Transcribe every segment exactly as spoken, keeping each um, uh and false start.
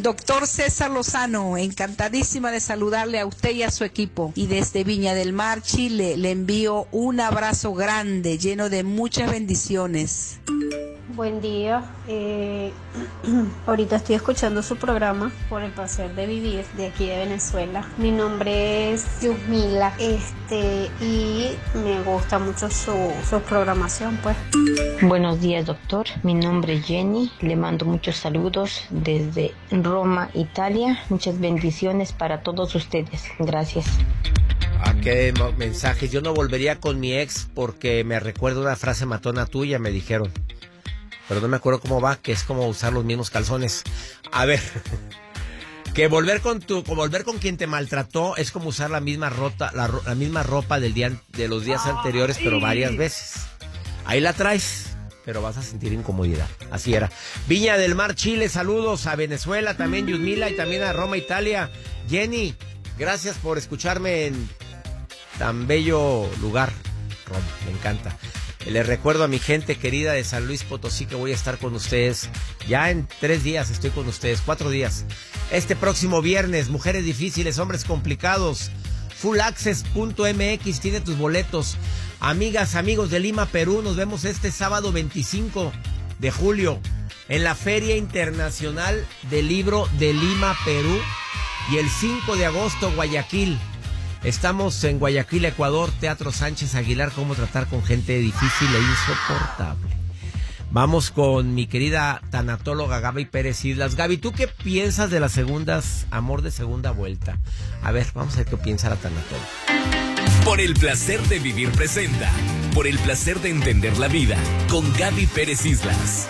Doctor César Lozano, encantadísima de saludarle a usted y a su equipo. Y desde Viña del Mar, Chile, le envío un abrazo grande, lleno de muchas bendiciones. Buen día, eh, ahorita estoy escuchando su programa Por el placer de vivir, de aquí de Venezuela. Mi nombre es Yusmila, este, y me gusta mucho su, su programación, pues. Buenos días, doctor, mi nombre es Jenny, le mando muchos saludos desde Roma, Italia. Muchas bendiciones para todos ustedes, gracias. Ah, qué mensajes. Yo no volvería con mi ex porque me recuerda una frase matona tuya, me dijeron. Pero no me acuerdo cómo va, que es como usar los mismos calzones. A ver, que volver con tu, volver con quien te maltrató es como usar la misma rota, la, la misma ropa del día, de los días anteriores, pero varias veces. Ahí la traes, pero vas a sentir incomodidad. Así era. Viña del Mar, Chile, saludos a Venezuela, también Yudmila y también a Roma, Italia. Jenny, gracias por escucharme en tan bello lugar, Roma, me encanta. Les recuerdo a mi gente querida de San Luis Potosí que voy a estar con ustedes. Ya en tres días estoy con ustedes, cuatro días. Este próximo viernes, Mujeres Difíciles, Hombres Complicados. full access punto m x tiene tus boletos. Amigas, amigos de Lima, Perú, nos vemos este sábado veinticinco de julio en la Feria Internacional del Libro de Lima, Perú. Y el cinco de agosto, Guayaquil. Estamos en Guayaquil, Ecuador, Teatro Sánchez Aguilar, cómo tratar con gente difícil e insoportable. Vamos con mi querida tanatóloga Gaby Pérez Islas. Gaby, ¿tú qué piensas de las segundas, amor de segunda vuelta? A ver, vamos a ver qué piensa la tanatóloga. Por el placer de vivir presenta, por el placer de entender la vida, con Gaby Pérez Islas.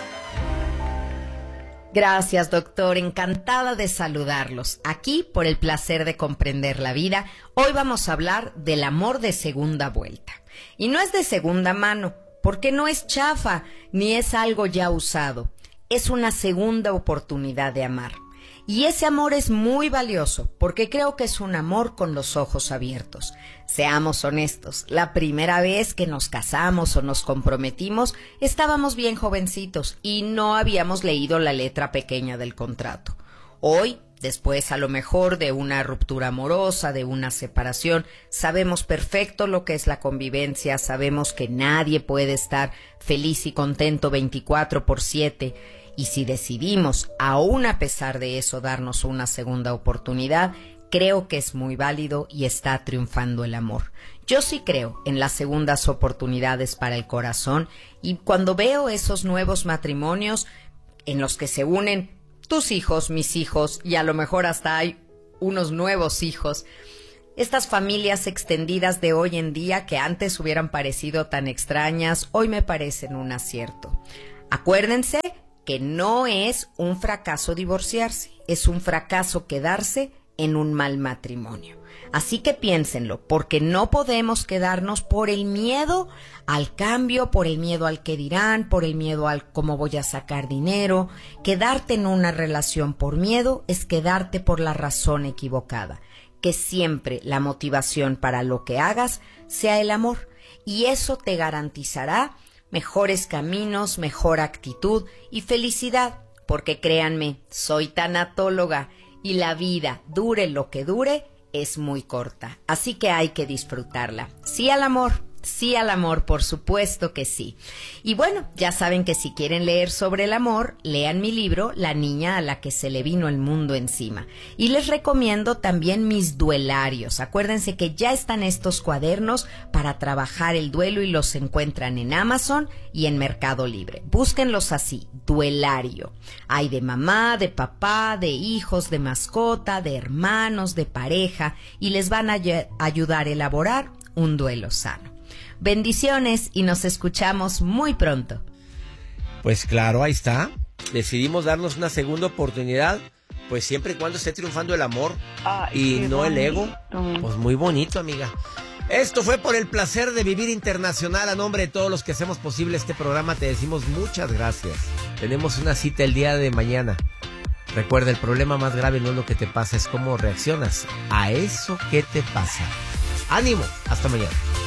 Gracias, doctor. Encantada de saludarlos. Aquí, por el placer de comprender la vida, hoy vamos a hablar del amor de segunda vuelta. Y no es de segunda mano, porque no es chafa, ni es algo ya usado. Es una segunda oportunidad de amar. Y ese amor es muy valioso, porque creo que es un amor con los ojos abiertos. Seamos honestos, la primera vez que nos casamos o nos comprometimos, estábamos bien jovencitos y no habíamos leído la letra pequeña del contrato. Hoy, después a lo mejor de una ruptura amorosa, de una separación, sabemos perfecto lo que es la convivencia, sabemos que nadie puede estar feliz y contento veinticuatro por siete. Y si decidimos, aún a pesar de eso, darnos una segunda oportunidad, creo que es muy válido y está triunfando el amor. Yo sí creo en las segundas oportunidades para el corazón, y cuando veo esos nuevos matrimonios en los que se unen tus hijos, mis hijos, y a lo mejor hasta hay unos nuevos hijos, estas familias extendidas de hoy en día que antes hubieran parecido tan extrañas, hoy me parecen un acierto. Acuérdense que no es un fracaso divorciarse, es un fracaso quedarse en un mal matrimonio. Así que piénsenlo, porque no podemos quedarnos por el miedo al cambio, por el miedo al que dirán, por el miedo al cómo voy a sacar dinero. Quedarte en una relación por miedo es quedarte por la razón equivocada. Que siempre la motivación para lo que hagas sea el amor, y eso te garantizará mejores caminos, mejor actitud y felicidad, porque créanme, soy tanatóloga y la vida, dure lo que dure, es muy corta, así que hay que disfrutarla. Sí al amor, sí al amor, por supuesto que sí. Y bueno, ya saben que si quieren leer sobre el amor, lean mi libro, La niña a la que se le vino el mundo encima. Y les recomiendo también mis duelarios. Acuérdense que ya están estos cuadernos para trabajar el duelo y los encuentran en Amazon y en Mercado Libre. Búsquenlos así, duelario. Hay de mamá, de papá, de hijos, de mascota, de hermanos, de pareja, y les van a ay- ayudar a elaborar un duelo sano. Bendiciones y nos escuchamos muy pronto. Pues claro, ahí está. Decidimos darnos una segunda oportunidad, pues siempre y cuando esté triunfando el amor. Ay, y no bonito. El ego. Pues muy bonito, amiga. Esto fue Por el placer de vivir internacional. A nombre de todos los que hacemos posible este programa, te decimos muchas gracias. Tenemos una cita el día de mañana. Recuerda, el problema más grave no es lo que te pasa, es cómo reaccionas a eso que te pasa. ¡Ánimo! Hasta mañana.